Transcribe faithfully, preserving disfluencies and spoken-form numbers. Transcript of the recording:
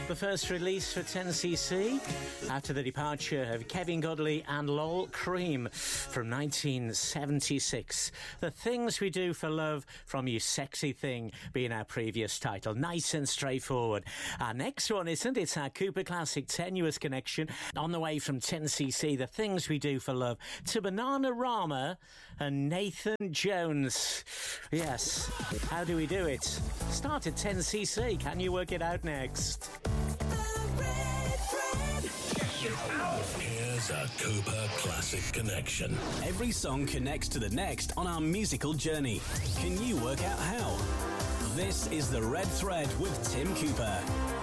The first release for ten C C after the departure of Kevin Godley and Lol Cream from nineteen seventy-six. The Things We Do for Love from You Sexy Thing being our previous title. Nice and straightforward. Our next one isn't. It's our Cooper Classic Tenuous Connection. On the way from ten C C, The Things We Do for Love, to Bananarama and Nathan Jones. Yes. How do we do it? Start at ten C C. Can you work it out next? Here's a Cooper Classic Connection. Every song connects to the next on our musical journey. Can you work out how? This is The Red Thread with Tim Cooper.